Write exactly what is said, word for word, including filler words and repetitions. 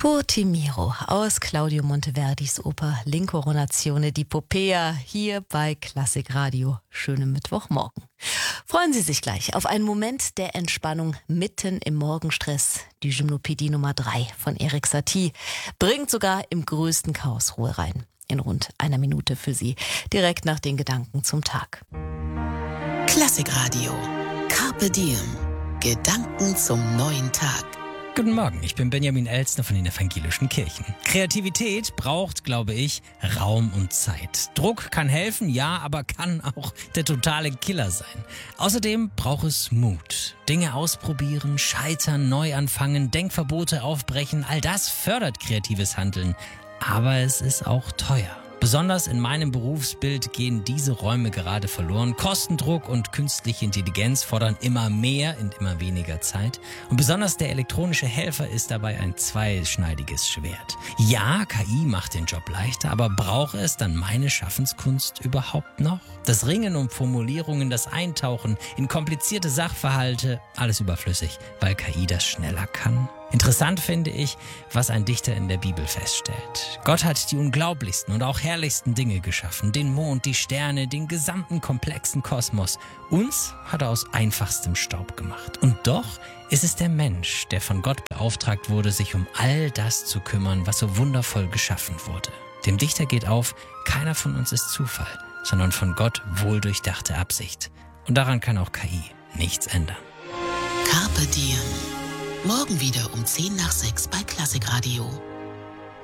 Turtimiro aus Claudio Monteverdis Oper L'Incoronazione di Poppea hier bei Klassikradio. Schönen Mittwochmorgen. Freuen Sie sich gleich auf einen Moment der Entspannung mitten im Morgenstress. Die Gymnopädie Nummer drei von Erik Satie bringt sogar im größten Chaos Ruhe rein. In rund einer Minute für Sie, direkt nach den Gedanken zum Tag. Klassikradio. Carpe Diem. Gedanken zum neuen Tag. Guten Morgen, ich bin Benjamin Elstner von den Evangelischen Kirchen. Kreativität braucht, glaube ich, Raum und Zeit. Druck kann helfen, ja, aber kann auch der totale Killer sein. Außerdem braucht es Mut. Dinge ausprobieren, scheitern, neu anfangen, Denkverbote aufbrechen, all das fördert kreatives Handeln. Aber es ist auch teuer. Besonders in meinem Berufsbild gehen diese Räume gerade verloren. Kostendruck und künstliche Intelligenz fordern immer mehr in immer weniger Zeit. Und besonders der elektronische Helfer ist dabei ein zweischneidiges Schwert. Ja, K I macht den Job leichter, aber braucht es dann meine Schaffenskunst überhaupt noch? Das Ringen um Formulierungen, das Eintauchen in komplizierte Sachverhalte, alles überflüssig, weil K I das schneller kann? Interessant finde ich, was ein Dichter in der Bibel feststellt. Gott hat die unglaublichsten und auch herrlichsten Dinge geschaffen. Den Mond, die Sterne, den gesamten komplexen Kosmos. Uns hat er aus einfachstem Staub gemacht. Und doch ist es der Mensch, der von Gott beauftragt wurde, sich um all das zu kümmern, was so wundervoll geschaffen wurde. Dem Dichter geht auf, keiner von uns ist Zufall, sondern von Gott wohldurchdachte Absicht. Und daran kann auch K I nichts ändern. Carpe Diem. Morgen wieder um zehn nach sechs bei Klassikradio.